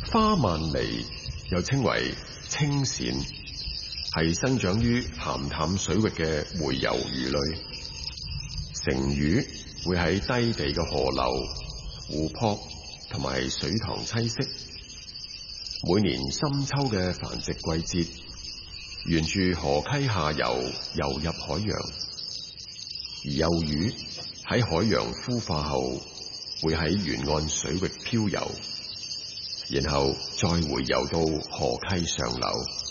花鰻鯉又稱為青鱔，係生長於鹹淡水域嘅洄游魚類。成魚會喺低地嘅河流、湖泊同埋水塘棲息。每年深秋嘅繁殖季節，沿住河溪下游入海洋，而幼魚喺海洋孵化後，會喺沿岸水域漂游，然後再回游到河溪上流。